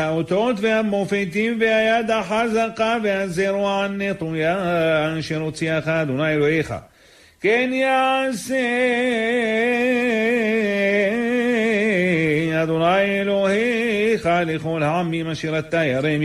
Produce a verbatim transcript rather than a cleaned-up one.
האותות והמופתים והיד החזקה והזרוע הנטויה אשר הוציאך אדוני אלוהיך כן יעשה אדוני אלוהיך לכל העמים אשר אתה ירא